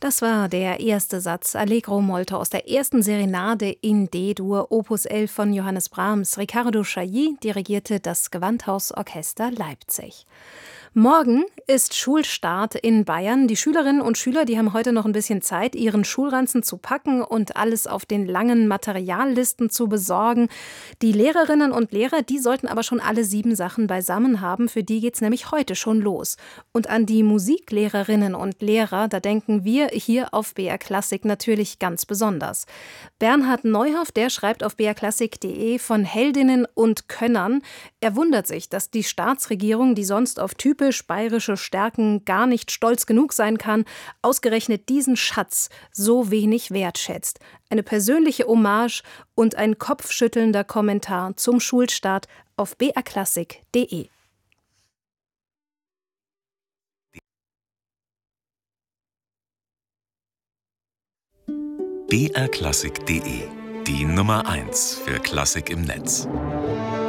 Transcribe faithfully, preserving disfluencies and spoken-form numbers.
Das war der erste Satz Allegro molto aus der ersten Serenade in D-Dur, Opus elf von Johannes Brahms. Riccardo Chailly dirigierte das Gewandhausorchester Leipzig. Morgen ist Schulstart in Bayern. Die Schülerinnen und Schüler, die haben heute noch ein bisschen Zeit, ihren Schulranzen zu packen und alles auf den langen Materiallisten zu besorgen. Die Lehrerinnen und Lehrer, die sollten aber schon alle sieben Sachen beisammen haben. Für die geht's nämlich heute schon los. Und an die Musiklehrerinnen und Lehrer, da denken wir hier auf B R Klassik natürlich ganz besonders. Bernhard Neuhoff, der schreibt auf b r klassik punkt de von Heldinnen und Könnern. Er wundert sich, dass die Staatsregierung, die sonst auf typisch bayerische Stärken gar nicht stolz genug sein kann, ausgerechnet diesen Schatz so wenig wertschätzt. Eine persönliche Hommage und ein kopfschüttelnder Kommentar zum Schulstart auf b r klassik punkt de. b r klassik punkt de, die Nummer eins für Klassik im Netz.